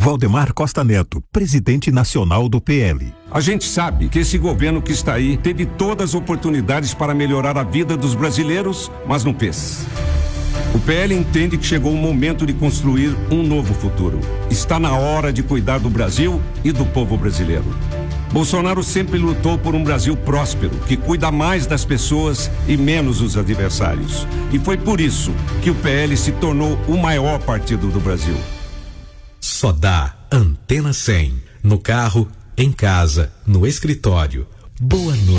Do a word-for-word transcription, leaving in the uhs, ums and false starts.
Valdemar Costa Neto, presidente nacional do P L. A gente sabe que esse governo que está aí teve todas as oportunidades para melhorar a vida dos brasileiros, mas não fez. O P L entende que chegou o momento de construir um novo futuro. Está na hora de cuidar do Brasil e do povo brasileiro. Bolsonaro sempre lutou por um Brasil próspero, que cuida mais das pessoas e menos dos adversários. E foi por isso que o P L se tornou o maior partido do Brasil. Só dá Antena cem. No carro, em casa, no escritório. Boa noite.